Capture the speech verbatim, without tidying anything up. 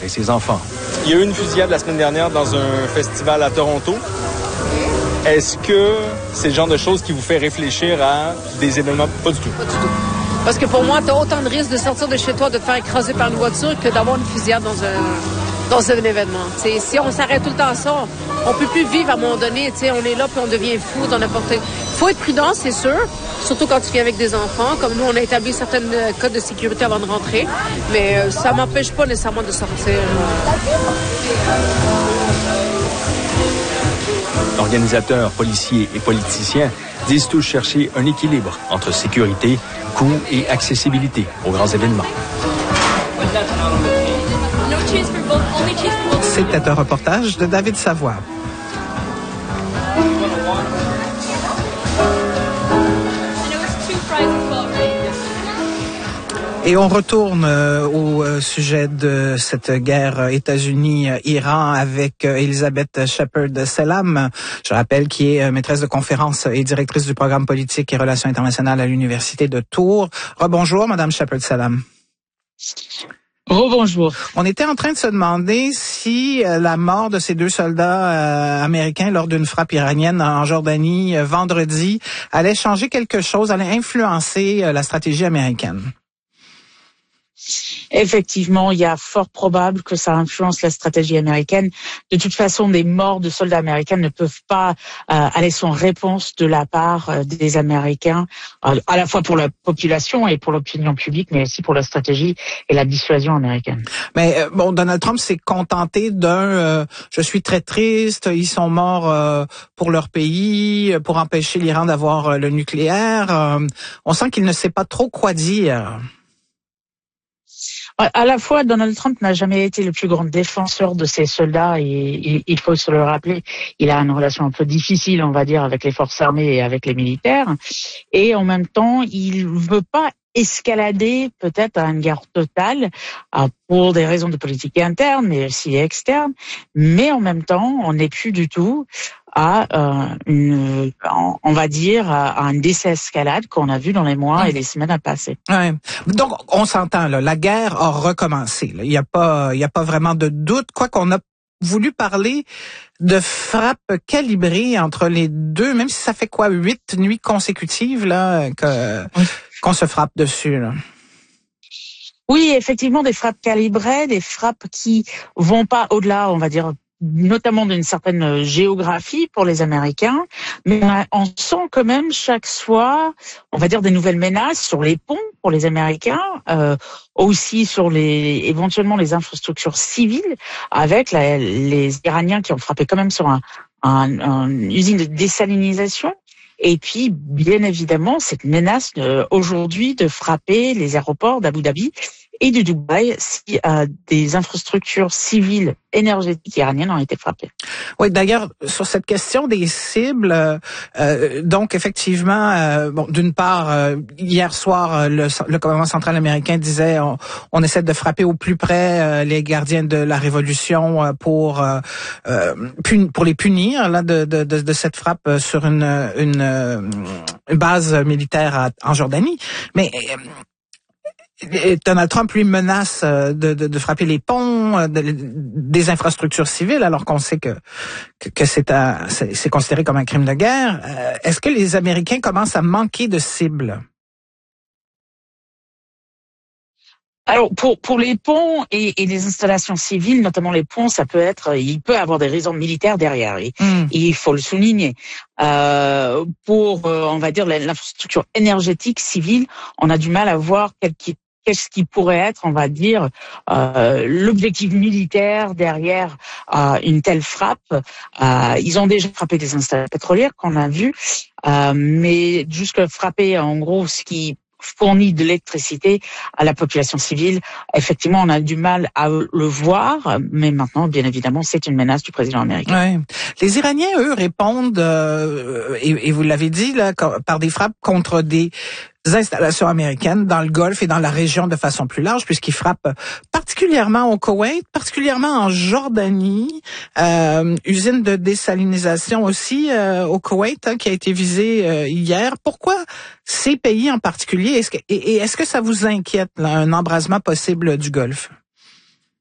et ses enfants. Il y a eu une fusillade la semaine dernière dans un festival à Toronto. Est-ce que c'est le genre de choses qui vous fait réfléchir à des événements? Pas du tout. Pas du tout. Parce que pour moi, tu as autant de risques de sortir de chez toi, de te faire écraser par une voiture que d'avoir une fusillade dans un, dans un événement. T'sais, si on s'arrête tout le temps à ça, on peut plus vivre à un moment donné. T'sais, on est là puis on devient fou dans n'importe... Il faut être prudent, c'est sûr. Surtout quand tu viens avec des enfants. Comme nous, on a établi certains codes de sécurité avant de rentrer. Mais euh, ça m'empêche pas nécessairement de sortir. Organisateurs, policiers et politiciens disent tous chercher un équilibre entre sécurité, coût et accessibilité aux grands événements. C'était un reportage de David Savoie. Et on retourne euh, au euh, sujet de cette guerre euh, États-Unis-Iran avec euh, Elisabeth Shepherd-Selam, je rappelle, qui est euh, maîtresse de conférence et directrice du programme politique et relations internationales à l'Université de Tours. Rebonjour, Madame Shepherd-Selam. Rebonjour. On était en train de se demander si euh, la mort de ces deux soldats euh, américains lors d'une frappe iranienne en Jordanie euh, vendredi allait changer quelque chose, allait influencer euh, la stratégie américaine. Effectivement, il y a fort probable que ça influence la stratégie américaine. De toute façon, des morts de soldats américains ne peuvent pas euh, aller sans réponse de la part euh, des Américains, euh, à la fois pour la population et pour l'opinion publique, mais aussi pour la stratégie et la dissuasion américaine. Mais euh, bon, Donald Trump s'est contenté d'un euh, « je suis très triste, ils sont morts euh, pour leur pays, pour empêcher l'Iran d'avoir euh, le nucléaire euh, ». On sent qu'il ne sait pas trop quoi dire. À la fois, Donald Trump n'a jamais été le plus grand défenseur de ses soldats et il faut se le rappeler, il a une relation un peu difficile, on va dire, avec les forces armées et avec les militaires. Et en même temps, il veut pas escalader peut-être à une guerre totale pour des raisons de politique interne, mais aussi externe. Mais en même temps, on n'est plus du tout à euh, une, on va dire, à une désescalade qu'on a vu dans les mois et les semaines à passer. Ouais. Donc, on s'entend, là, la guerre a recommencé. Là. Il n'y a pas, il y a pas vraiment de doute, quoi qu'on a voulu parler de frappes calibrées entre les deux, même si ça fait quoi, huit nuits consécutives là que oui. qu'on se frappe dessus. Là. Oui, effectivement, des frappes calibrées, des frappes qui vont pas au-delà, on va dire, notamment d'une certaine géographie pour les Américains, mais on sent quand même chaque soir, on va dire, des nouvelles menaces sur les ponts pour les Américains, euh, aussi sur les éventuellement les infrastructures civiles, avec la, les Iraniens qui ont frappé quand même sur un, un, un, une usine de désalinisation. Et puis, bien évidemment, cette menace euh, aujourd'hui de frapper les aéroports d'Abu Dhabi et du Dubaï si euh, des infrastructures civiles énergétiques iraniennes ont été frappées. Oui, d'ailleurs, sur cette question des cibles, euh, donc effectivement, euh, bon, d'une part, euh, hier soir, le, le commandement central américain disait on, on essaie de frapper au plus près euh, les gardiens de la révolution euh, pour euh, euh, pun- pour les punir là de, de, de, de cette frappe sur une, une, une base militaire à, en Jordanie, mais euh, Donald Trump, lui, menace de, de, de frapper les ponts, de, des infrastructures civiles, alors qu'on sait que, que, que c'est, à, c'est, c'est considéré comme un crime de guerre. Euh, est-ce que les Américains commencent à manquer de cibles? Alors, pour, pour les ponts et, et les installations civiles, notamment les ponts, ça peut être, il peut avoir des raisons militaires derrière, et, mm. et il faut le souligner. Euh, pour, euh, on va dire, l'infrastructure énergétique civile, on a du mal à voir quel qui Qu'est-ce qui pourrait être, on va dire, euh, l'objectif militaire derrière euh, une telle frappe. Euh, ils ont déjà frappé des installations pétrolières qu'on a vues, euh, mais jusque frapper, en gros, ce qui fournit de l'électricité à la population civile, effectivement, on a du mal à le voir, mais maintenant, bien évidemment, c'est une menace du président américain. Ouais. Les Iraniens, eux, répondent, euh, et, et vous l'avez dit, là, par des frappes contre des installations américaines dans le Golfe et dans la région de façon plus large, puisqu'ils frappent particulièrement au Koweït, particulièrement en Jordanie, euh, usine de désalinisation aussi euh, au Koweït, hein, qui a été visée euh, hier. Pourquoi ces pays en particulier? Est-ce que, et, et est-ce que ça vous inquiète, là, un embrasement possible du Golfe?